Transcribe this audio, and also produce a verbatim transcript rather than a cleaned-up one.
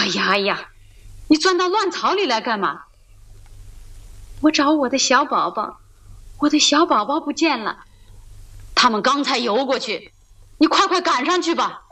哎呀哎呀，你钻到乱草里来干嘛？我找我的小宝宝，我的小宝宝不见了，他们刚才游过去，你快快赶上去吧。